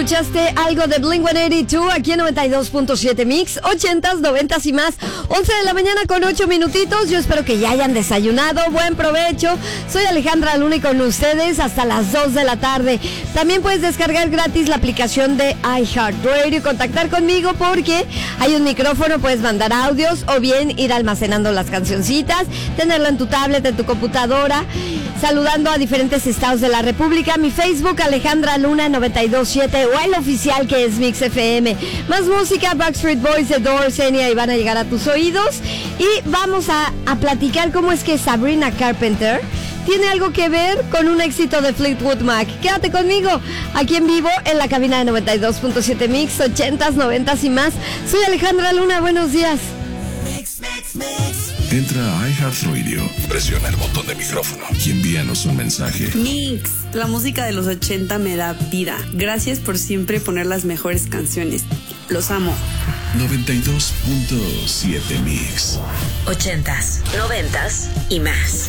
escuchaste algo de Blink-182 aquí en 92.7 Mix, 80s, 90s y más. 11 de la mañana con 8 minutitos. Yo espero que ya hayan desayunado. Buen provecho. Soy Alejandra Luna y con ustedes hasta las 2 de la tarde. También puedes descargar gratis la aplicación de iHeartRadio y contactar conmigo porque hay un micrófono, puedes mandar audios o bien ir almacenando las cancioncitas, tenerlo en tu tablet, en tu computadora, saludando a diferentes estados de la República. Mi Facebook, Alejandra Luna 927 o el oficial que es Mix FM. Más música, Backstreet Boys, The Doors, Enya y van a llegar a tus oídos. Y vamos a platicar cómo es que Sabrina Carpenter tiene algo que ver con un éxito de Fleetwood Mac. Quédate conmigo, aquí en vivo, en la cabina de 92.7 Mix, 80s, 90s y más. Soy Alejandra Luna, buenos días. Entra a iHeartRadio, presiona el botón de micrófono y envíanos un mensaje. Mix, la música de los 80 me da vida. Gracias por siempre poner las mejores canciones. Los amo. 92.7 Mix. 80s, 90s y más.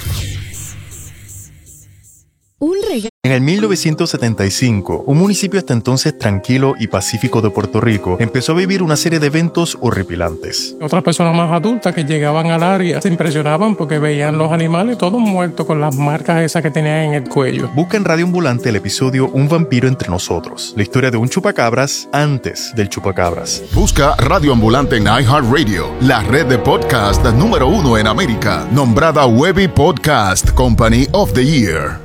Un regalo. En el 1975, un municipio hasta entonces tranquilo y pacífico de Puerto Rico empezó a vivir una serie de eventos horripilantes. Otras personas más adultas que llegaban al área se impresionaban porque veían los animales todos muertos con las marcas esas que tenían en el cuello. Busca en Radio Ambulante el episodio Un vampiro entre nosotros, la historia de un chupacabras antes del chupacabras. Busca Radio Ambulante en iHeartRadio, la red de podcast número 1 en América, nombrada Webby Podcast Company of the Year.